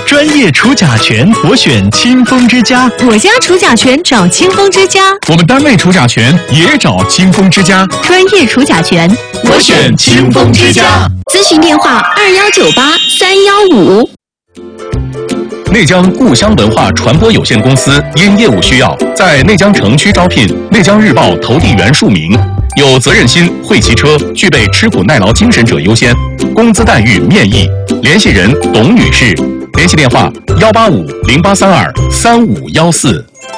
专业除甲醛，我选清风之家。 我家除甲醛找清风之家。 我们单位除甲醛也找清风之家。 专业除甲醛， 我选清风之家。 咨询电话2198-315。 内江故乡文化传播有限公司因业务需要，在内江城区招聘内江日报投递员数名，有责任心、会骑车、具备吃苦耐劳精神者优先，工资待遇面议。联系人董女士，联系电话185-0832-3514。